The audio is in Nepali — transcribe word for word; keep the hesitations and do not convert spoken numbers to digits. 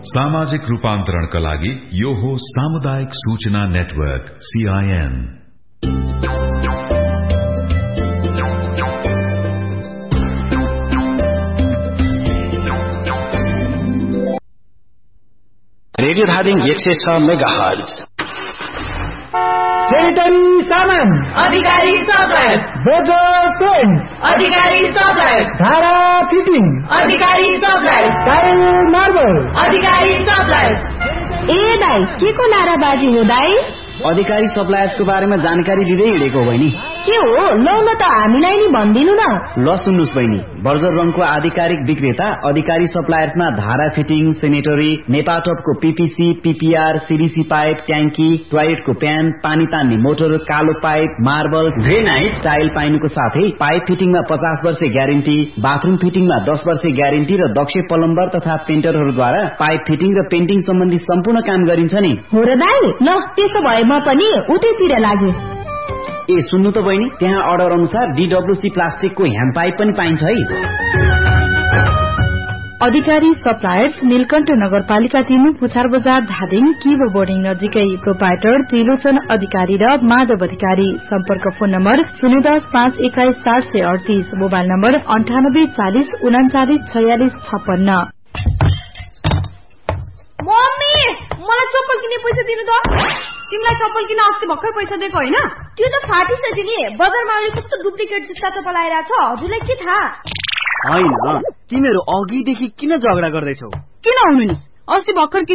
सामाजिक रूपान्तरणका लागि यो हो सामुदायिक सूचना नेटवर्क सीआईएन। रेडियो धादिङ एक सय छ मेगा हर्ज। सेनिटरी सामान अधिकारी सप्लायर्स, बोजर पेन्ट्स अधिकारी सप्लायर्स, धारा फिटिङ अधिकारी सप्लायर्स, टाइल मार्बल अधिकारी सप्लायर्स। ए दाइ के को नाराबाजी हो दाइ? अधिकारी सप्लायर्सको बारेमा जानकारी दिँदै हिँडेको बहिनी। के हो लौ न त हामीलाई नि भन्दिनु न। ल सुन्नुस् बहिनी, बर्जर रङको आधिकारिक विक्रेता अधिकारी सप्लायर्समा धारा fitting, sanitary, नेपाटपको PPC, PPR, CDC pipe, ट्याङ्की, टोयलेटको प्यान, पानी तान्ने मोटर, कालो पाइप, मार्बल, ग्रेनाइट, टाइल पाइनुको साथै पाइप फिटिङमा पचास वर्ष ग्यारेन्टी, बाथरूम फिटिङमा दस वर्ष ग्यारेन्टी र दक्ष प्लम्बर तथा पेन्टरहरूद्वारा पाइप फिटिङ र पेन्टिङ सम्बन्धी सम्पूर्ण काम गरिन्छ नि। हो र दाइ, ल त्यसो भए म पनि उतैतिर लागे। ए सुन्नु त बहिनी, त्यहाँ अर्डर अनुसार डीडब्ल्यूसी प्लास्टिकको ह्यान्ड पाइप पनि पाइन्छ है। अधिकारी सप्लायर्स, नीलकण्ठ नगरपालिका तीन, पुछार बजार, धादिङ, किबो बोर्डिङ नजिकै। प्रोपाइटर त्रिलोचन अधिकारी र माधव अधिकारी। सम्पर्क फोन नम्बर शून्य दस पाँच एक्काइस चार सय अडतीस, मोबाइल नम्बर अन्ठानब्बे चालिस उनाचालिस छयालिस छप्पन्न। मम्मी मलाई चप्पल किन्ने पैसा दिनु त। तिमीलाई चप्पल किन्न अस्ति भर्खर पैसा दिएको होइन? त्यो त फाटिसक्यो नि। बजारमा अहिले कस्तो डुप्लिकेट जुत्ता चप्पल आइरहेछ, हजुरलाई के थाहा? होइन, तिमीहरू अघिदेखि किन झगडा गर्दैछौ? किन हुनु नि, अस्ति भर्खर